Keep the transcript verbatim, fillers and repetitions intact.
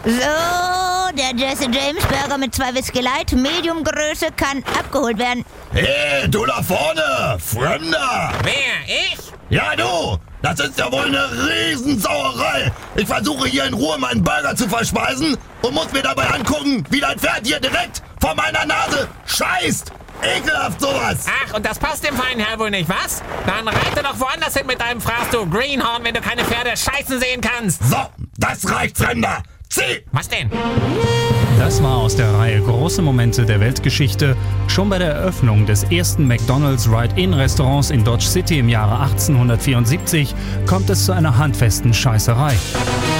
So, der Jesse James Burger mit zwei Whisky Light, Medium-Größe, kann abgeholt werden. Hey, du da vorne, Fremder! Wer, ich? Ja, du! Das ist ja wohl eine Riesensauerei! Ich versuche hier in Ruhe meinen Burger zu verspeisen und muss mir dabei angucken, wie dein Pferd hier direkt vor meiner Nase scheißt! Ekelhaft sowas! Ach, und das passt dem feinen Herrn wohl nicht, was? Dann reite doch woanders hin mit deinem Fraß, du Greenhorn, wenn du keine Pferde scheißen sehen kannst. So, das reicht, Fremder! Zieh! Was denn? Das war aus der Reihe Große Momente der Weltgeschichte. Schon bei der Eröffnung des ersten McDonald's Ride-In-Restaurants in Dodge City im Jahre achtzehnhundertvierundsiebzig kommt es zu einer handfesten Scheißerei.